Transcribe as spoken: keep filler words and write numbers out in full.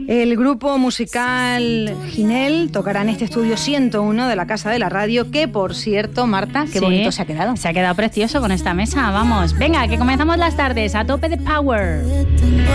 El grupo musical Ginel tocará en este estudio ciento uno de la Casa de la Radio, que por cierto, Marta, qué sí, bonito se ha quedado. Se ha quedado precioso con esta mesa, vamos. Venga, que comenzamos las tardes a tope de power.